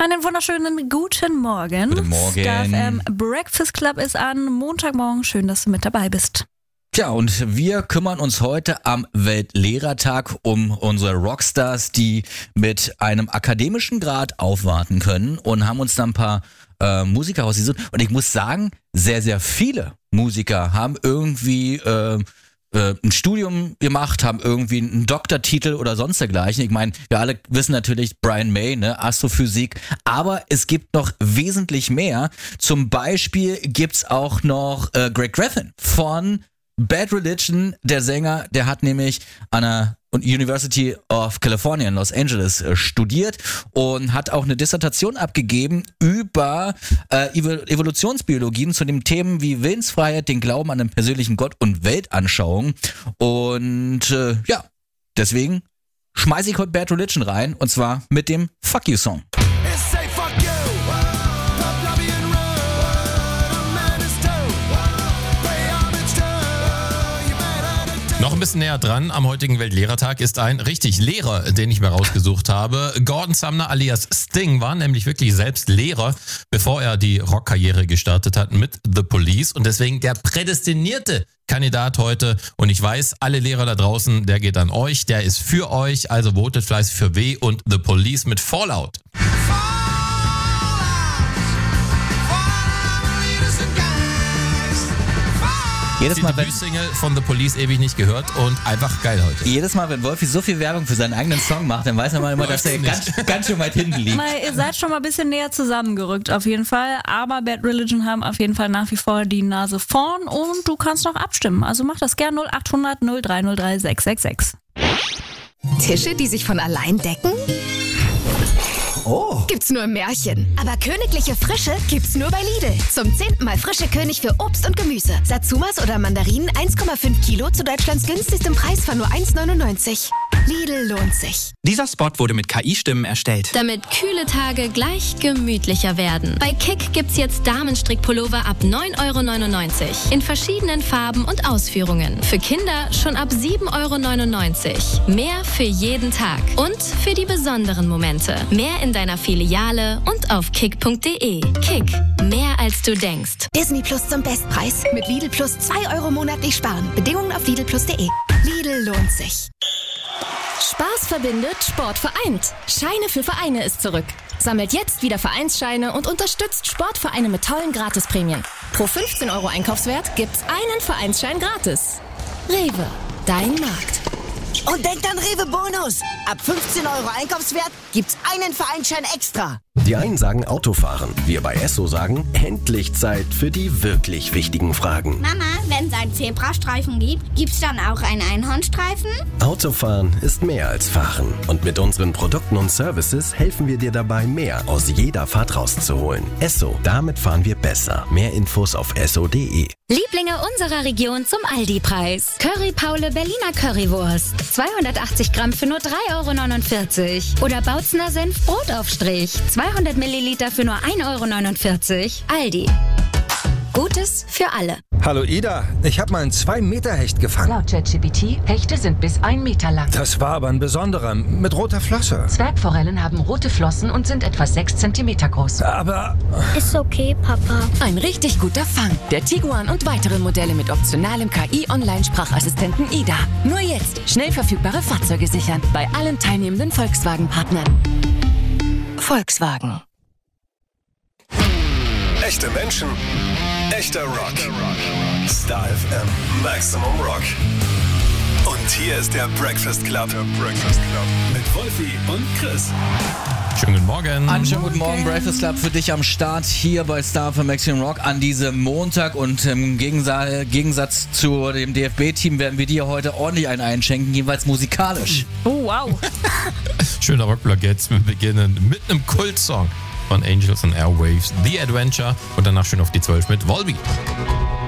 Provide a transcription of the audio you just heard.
Einen wunderschönen guten Morgen. Guten Morgen. Star FM Breakfast Club ist an. Montagmorgen. Schön, dass du mit dabei bist. Tja, und wir kümmern uns heute am Weltlehrertag um unsere Rockstars, die mit einem akademischen Grad aufwarten können, und haben uns da ein paar Musiker rausgesucht. Und ich muss sagen, sehr, sehr viele Musiker haben irgendwie ein Studium gemacht, haben irgendwie einen Doktortitel oder sonst dergleichen. Ich meine, wir alle wissen natürlich Brian May, ne, Astrophysik, aber es gibt noch wesentlich mehr. Zum Beispiel gibt's auch noch Greg Graffin von Bad Religion, der Sänger, der hat nämlich an der University of California in Los Angeles studiert und hat auch eine Dissertation abgegeben über Evolutionsbiologien zu den Themen wie Willensfreiheit, den Glauben an den persönlichen Gott und Weltanschauung. Und deswegen schmeiße ich heute Bad Religion rein, und zwar mit dem Fuck You Song. Noch ein bisschen näher dran am heutigen Weltlehrertag ist ein richtig Lehrer, den ich mir rausgesucht habe. Gordon Sumner alias Sting war nämlich wirklich selbst Lehrer, bevor er die Rockkarriere gestartet hat mit The Police, und deswegen der prädestinierte Kandidat heute. Und ich weiß, alle Lehrer da draußen, der geht an euch, der ist für euch, also votet fleißig für W und The Police mit Fallout. Jedes Mal, die Debütsingle von The Police ewig nicht gehört und einfach geil heute. Jedes Mal, wenn Wolfi so viel Werbung für seinen eigenen Song macht, dann weiß man immer, dass er ganz schön weit hinten liegt. Ihr seid schon mal ein bisschen näher zusammengerückt auf jeden Fall, aber Bad Religion haben auf jeden Fall nach wie vor die Nase vorn, und du kannst noch abstimmen. Also mach das gern 0800 0303 666. Tische, die sich von allein decken? Oh. Gibt's nur im Märchen. Aber königliche Frische gibt's nur bei Lidl. Zum 10. Mal frische König für Obst und Gemüse. Satsumas oder Mandarinen 1,5 Kilo zu Deutschlands günstigstem Preis von nur 1,99. Lidl lohnt sich. Dieser Spot wurde mit KI-Stimmen erstellt. Damit kühle Tage gleich gemütlicher werden. Bei Kick gibt's jetzt Damenstrickpullover ab 9,99 € in verschiedenen Farben und Ausführungen. Für Kinder schon ab 7,99 €. Mehr für jeden Tag und für die besonderen Momente. Mehr in deiner Filiale und auf kick.de. Kick, mehr als du denkst. Disney Plus zum Bestpreis. Mit Lidl Plus 2 € monatlich sparen. Bedingungen auf lidlplus.de. Lidl lohnt sich. Spaß verbindet, Sport vereint. Scheine für Vereine ist zurück. Sammelt jetzt wieder Vereinsscheine und unterstützt Sportvereine mit tollen Gratisprämien. Pro 15 € Einkaufswert gibt's einen Vereinsschein gratis. Rewe, dein Markt. Und denkt an Rewe Bonus. Ab 15 € Einkaufswert gibt's einen Vereinsschein extra. Die einen sagen Autofahren, wir bei Esso sagen, endlich Zeit für die wirklich wichtigen Fragen. Mama, wenn es einen Zebrastreifen gibt, gibt's dann auch einen Einhornstreifen? Autofahren ist mehr als Fahren. Und mit unseren Produkten und Services helfen wir dir dabei, mehr aus jeder Fahrt rauszuholen. Esso, damit fahren wir besser. Mehr Infos auf esso.de. Lieblinge unserer Region zum Aldi-Preis. Curry Paule Berliner Currywurst. 280 Gramm für nur 3,49 €. Oder Bautzner Senf Brotaufstrich. 200 Milliliter für nur 1,49 €. Aldi. Gutes für alle. Hallo Ida, ich habe mal einen 2-Meter-Hecht gefangen. Laut ChatGPT, Hechte sind bis 1 Meter lang. Das war aber ein besonderer, mit roter Flosse. Zwergforellen haben rote Flossen und sind etwa 6 Zentimeter groß. Aber... Ist okay, Papa. Ein richtig guter Fang. Der Tiguan und weitere Modelle mit optionalem KI-Online-Sprachassistenten Ida. Nur jetzt schnell verfügbare Fahrzeuge sichern. Bei allen teilnehmenden Volkswagen-Partnern. Volkswagen. Echte Menschen, echter Rock. Star FM Maximum Rock. Und hier ist der Breakfast Club. Mit Wolfi und Chris. Schönen guten Morgen. Einen schönen guten Morgen, Breakfast Club für dich am Start hier bei Star FM Maximum Rock an diesem Montag. Und im Gegensatz zu dem DFB-Team werden wir dir heute ordentlich einen einschenken, jeweils musikalisch. Oh, wow. Schöner Rockblock jetzt. Wir beginnen mit einem Kultsong von Angels and Airwaves, The Adventure, und danach schön auf die 12 mit Volbeat.